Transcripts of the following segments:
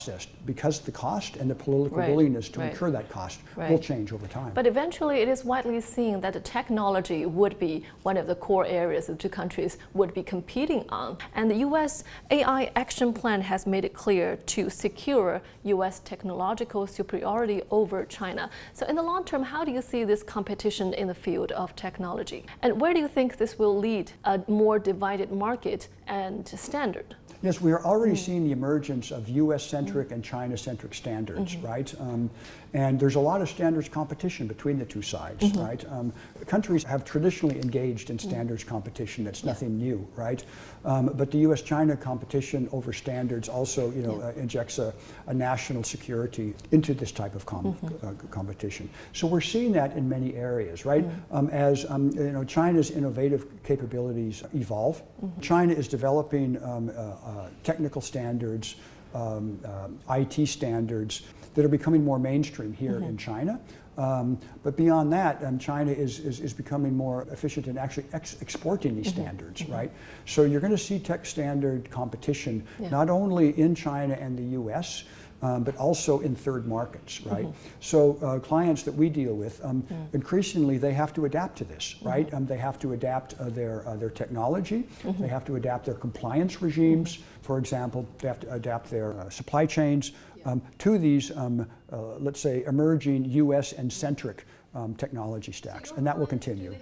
because the cost and the political willingness to incur that cost will change over time. But eventually it is widely seen that the technology would be one of the core areas the two countries would be competing on. And the U.S. AI Action Plan has made it clear to secure U.S. technological superiority over China. So in the long term, how do you see this competition in the field of technology? And where do you think this will lead a more divided market and standard? Yes, we are already seeing the emergence of U.S.-centric and China-centric standards, right? And there's a lot of standards competition between the two sides, right? Countries have traditionally engaged in standards competition. That's nothing new, right? But the U.S.-China competition over standards also, injects a national security into this type of competition. So we're seeing that in many areas, right? As China's innovative capabilities evolve, China is developing technical standards, IT standards that are becoming more mainstream here in China. But beyond that, China is becoming more efficient in actually exporting these standards, right? So you're going to see tech standard competition not only in China and the U.S., but also in third markets, right? So clients that we deal with, increasingly they have to adapt to this, right? They have to adapt their technology, they have to adapt their compliance regimes, for example, they have to adapt their supply chains to these, let's say, emerging U.S. and centric technology stacks, and that will continue.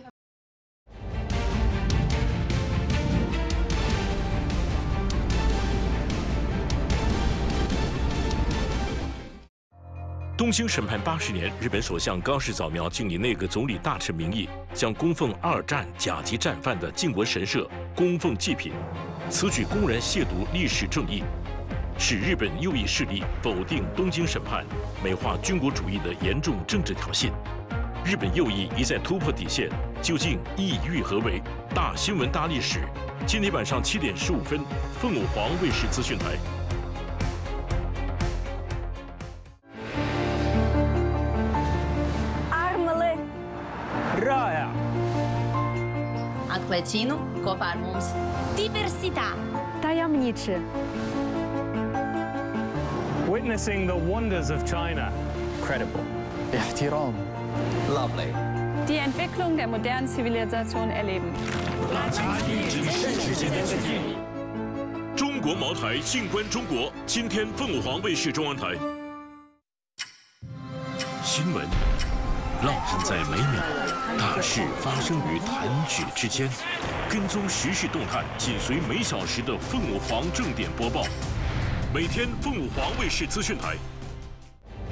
东京审判80年，日本首相高市早苗竟以内阁总理大臣名义，向供奉二战甲级战犯的靖国神社供奉祭品，此举公然亵渎历史正义，使日本右翼势力否定东京审判，美化军国主义的严重政治挑衅。日本右翼一再突破底线，究竟意欲何为？大新闻大历史，今天晚上7点15分，凤凰卫视资讯台。 Atlecino, kopā ar mums. Diversità. Tajemniczy. Witnessing the wonders of China. Credible. Ihtiram. Lovely. Die Entwicklung der modernen Zivilisation erleben. 中国茅台，静观中国。今天凤凰卫视中央台。新闻烙印在每秒。 大事发生于弹指之间，跟踪时事动态，紧随每小时的凤凰正点播报。每天凤凰卫视资讯台